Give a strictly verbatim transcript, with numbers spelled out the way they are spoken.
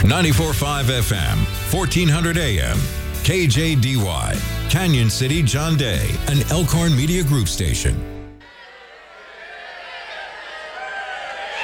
ninety-four point five F M, fourteen hundred A M, K J D Y, Canyon City, John Day, an Elkhorn Media Group station.